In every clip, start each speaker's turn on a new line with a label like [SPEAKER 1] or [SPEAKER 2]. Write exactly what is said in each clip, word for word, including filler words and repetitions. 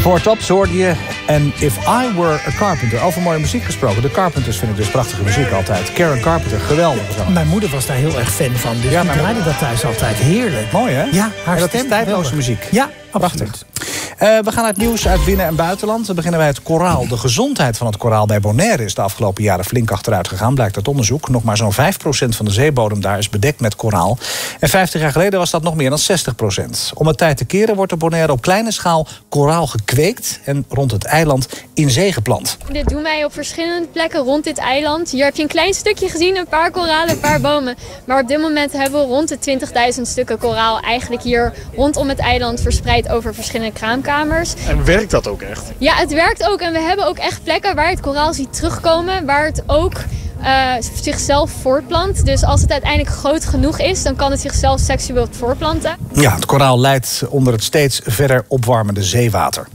[SPEAKER 1] Four Tops hoorde je. En If I Were a Carpenter. Over mooie muziek gesproken. De Carpenters vind ik dus prachtige muziek altijd. Karen Carpenter, geweldig.
[SPEAKER 2] Mijn moeder was daar heel erg fan van. Dus ja, die draaide dat thuis altijd. Heerlijk.
[SPEAKER 1] Mooi, hè?
[SPEAKER 2] Ja, haar
[SPEAKER 1] dat
[SPEAKER 2] stem,
[SPEAKER 1] is tijdloze muziek.
[SPEAKER 2] Ja,
[SPEAKER 1] prachtig. Uh, we gaan naar het nieuws uit binnen- en buitenland. Dan beginnen bij het koraal. De gezondheid van het koraal bij Bonaire is de afgelopen jaren flink achteruit gegaan, blijkt uit onderzoek. Nog maar zo'n vijf procent van de zeebodem daar is bedekt met koraal. En vijftig jaar geleden was dat nog meer dan zestig procent. Om het tijd te keren wordt op Bonaire op kleine schaal koraal gekweekt en rond het eiland in zee geplant.
[SPEAKER 3] Dit doen wij op verschillende plekken rond dit eiland. Hier heb je een klein stukje gezien, een paar koralen, een paar bomen. Maar op dit moment hebben we rond de twintigduizend stukken koraal eigenlijk hier rondom het eiland verspreid over verschillende kraamkamers.
[SPEAKER 4] En werkt dat ook echt?
[SPEAKER 3] Ja, het werkt ook. En we hebben ook echt plekken waar het koraal ziet terugkomen, waar het ook uh, zichzelf voortplant. Dus als het uiteindelijk groot genoeg is, dan kan het zichzelf seksueel voortplanten.
[SPEAKER 1] Ja, het koraal leidt onder het steeds verder opwarmende zeewater.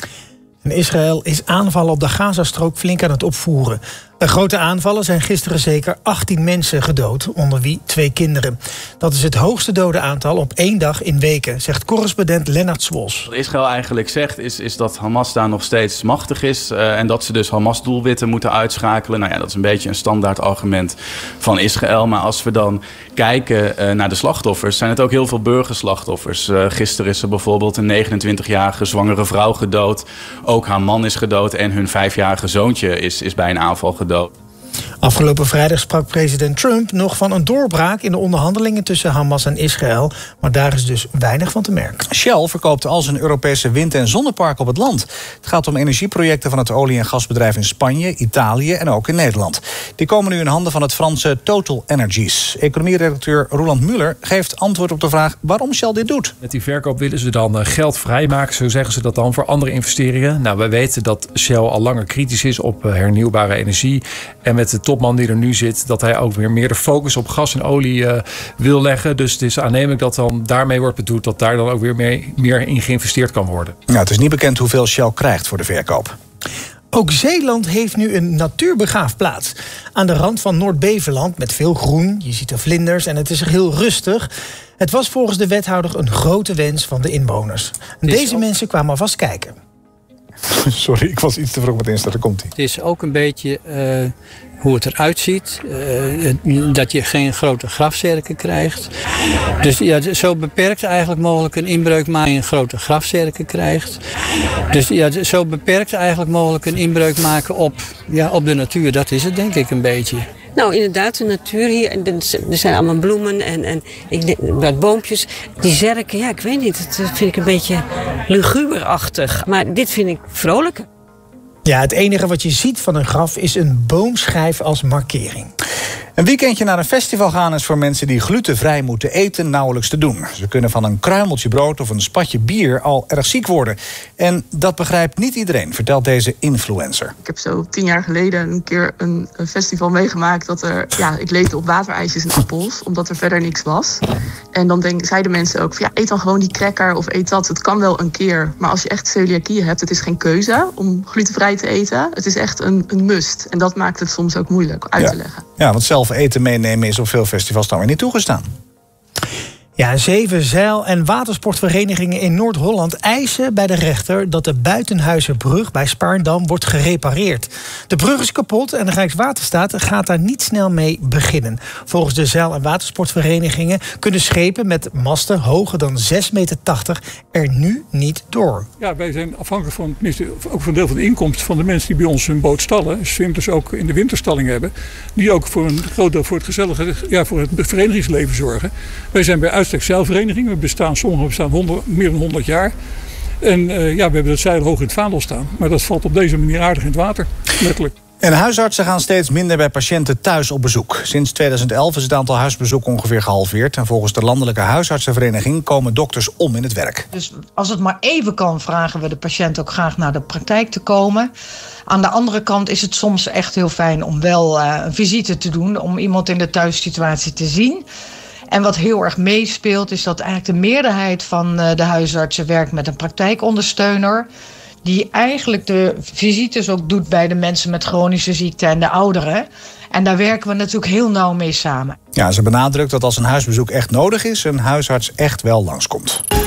[SPEAKER 2] En Israël is aanvallen op de Gazastrook flink aan het opvoeren. Bij grote aanvallen zijn gisteren zeker achttien mensen gedood, onder wie twee kinderen. Dat is het hoogste dodenaantal op één dag in weken, zegt correspondent Lennart Swolls.
[SPEAKER 5] Wat Israël eigenlijk zegt is, is dat Hamas daar nog steeds machtig is uh, en dat ze dus Hamas-doelwitten moeten uitschakelen. Nou ja, dat is een beetje een standaard argument van Israël. Maar als we dan kijken uh, naar de slachtoffers, zijn het ook heel veel burgerslachtoffers. Uh, gisteren is er bijvoorbeeld een negenentwintigjarige zwangere vrouw gedood. Ook haar man is gedood en hun vijfjarige zoontje is, is bij een aanval gedood.
[SPEAKER 2] Afgelopen vrijdag sprak president Trump nog van een doorbraak in de onderhandelingen tussen Hamas en Israël. Maar daar is dus weinig van te merken.
[SPEAKER 1] Shell verkoopt al zijn Europese wind- en zonnepark op het land. Het gaat om energieprojecten van het olie- en gasbedrijf in Spanje, Italië en ook in Nederland. Die komen nu in handen van het Franse Total Energies. Economieredacteur Roland Muller geeft antwoord op de vraag waarom Shell dit doet.
[SPEAKER 6] Met die verkoop willen ze dan geld vrijmaken, zo zeggen ze dat dan, voor andere investeringen. Nou, wij weten dat Shell al langer kritisch is op hernieuwbare energie. En met de topman die er nu zit, dat hij ook weer meer de focus op gas en olie uh, wil leggen. Dus het is aannemelijk dat dan daarmee wordt bedoeld dat daar dan ook weer meer, meer in geïnvesteerd kan worden.
[SPEAKER 1] Ja, het is niet bekend hoeveel Shell krijgt voor de verkoop.
[SPEAKER 2] Ook Zeeland heeft nu een natuurbegraafplaats. Aan de rand van Noord-Beveland met veel groen. Je ziet er vlinders en het is er heel rustig. Het was volgens de wethouder een grote wens van de inwoners. En deze ook... mensen kwamen alvast kijken.
[SPEAKER 1] Sorry, ik was iets te vroeg met instarten. Komt-ie.
[SPEAKER 7] Het is ook een beetje uh, hoe het eruit ziet. Uh, dat je geen grote grafzerken krijgt. Dus ja, zo beperkt eigenlijk mogelijk een inbreuk maken een grote grafzerken krijgt. Dus ja, zo beperkt eigenlijk mogelijk een inbreuk maken op, ja, op de natuur. Dat is het denk ik een beetje.
[SPEAKER 8] Nou, inderdaad, de natuur hier. Er zijn allemaal bloemen en, en ik, wat boompjes. Die zerken, ja, ik weet niet. Dat vind ik een beetje luguberachtig. Maar dit vind ik vrolijker.
[SPEAKER 2] Ja, het enige wat je ziet van een graf is een boomschijf als markering.
[SPEAKER 1] Een weekendje naar een festival gaan is voor mensen die glutenvrij moeten eten nauwelijks te doen. Ze kunnen van een kruimeltje brood of een spatje bier al erg ziek worden. En dat begrijpt niet iedereen, vertelt deze influencer.
[SPEAKER 9] Ik heb zo tien jaar geleden een keer een, een festival meegemaakt dat er, ja, ik leefde op waterijsjes en appels, omdat er verder niks was. En dan denk, zeiden mensen ook van, ja, eet dan gewoon die cracker of eet dat. Het kan wel een keer, maar als je echt celiakie hebt, het is geen keuze om glutenvrij te eten. Het is echt een, een must. En dat maakt het soms ook moeilijk uit te
[SPEAKER 1] ja.
[SPEAKER 9] leggen.
[SPEAKER 1] Ja, want zelf eten meenemen is op veel festivals dan weer niet toegestaan.
[SPEAKER 2] Ja, zeven zeil- en watersportverenigingen in Noord-Holland eisen bij de rechter dat de Buitenhuizerbrug bij Spaarndam wordt gerepareerd. De brug is kapot en de Rijkswaterstaat gaat daar niet snel mee beginnen. Volgens de zeil- en watersportverenigingen kunnen schepen met masten hoger dan zes meter tachtig er nu niet door.
[SPEAKER 10] Ja, wij zijn afhankelijk van, tenminste, ook van een deel van de inkomsten van de mensen die bij ons hun boot stallen. Dus winters ook in de winterstalling hebben. Die ook voor een groot deel voor het gezellige, ja, voor het verenigingsleven zorgen. Wij zijn bij uitstek zeilvereniging. We bestaan, sommigen bestaan honderd, meer dan honderd jaar. En uh, ja, we hebben het zeil hoog in het vaandel staan. Maar dat valt op deze manier aardig in het water, letterlijk.
[SPEAKER 1] En huisartsen gaan steeds minder bij patiënten thuis op bezoek. Sinds tweeduizend elf is het aantal huisbezoeken ongeveer gehalveerd. En volgens de Landelijke Huisartsenvereniging komen dokters om in het werk.
[SPEAKER 11] Dus als het maar even kan, vragen we de patiënt ook graag naar de praktijk te komen. Aan de andere kant is het soms echt heel fijn om wel uh, een visite te doen, om iemand in de thuissituatie te zien. En wat heel erg meespeelt is dat eigenlijk de meerderheid van de huisartsen werkt met een praktijkondersteuner. Die eigenlijk de visites ook doet bij de mensen met chronische ziekte en de ouderen. En daar werken we natuurlijk heel nauw mee samen.
[SPEAKER 1] Ja, ze benadrukt dat als een huisbezoek echt nodig is, een huisarts echt wel langskomt.